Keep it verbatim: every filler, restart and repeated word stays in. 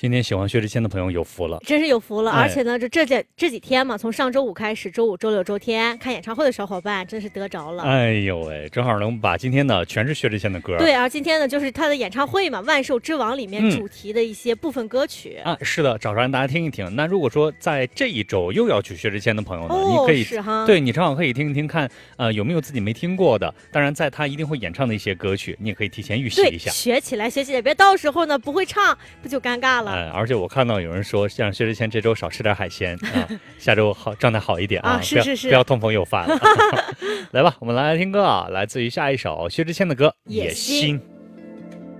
今天喜欢薛之谦的朋友有福了， 真是有福了。 哎、 而且呢，这这这这几天嘛，从上周五开始，周五、周六、周天看演唱会的小伙伴真是得着了。 哎呦喂，正好能把今天呢全是薛之谦的歌。 对啊，今天呢就是他的演唱会嘛，《万兽之王》里面主题的一些部分歌曲、 嗯、啊，是的，找出来大家听一听。那如果说在这一周又要去薛之谦的朋友呢， 哦、 你可以是哈， 对你正好可以听一听看，呃，有没有自己没听过的。当然，在他一定会演唱的一些歌曲，你也可以提前预习一下， 学起来，学起来，别到时候呢不会唱，不就尴尬了。 哎，而且我看到有人说，让薛之谦这周少吃点海鲜啊，下周好状态好一点啊， 啊是是是， 不要不要痛风又犯了。来吧，我们来听歌啊，来自于下一首薛之谦的歌《野心》。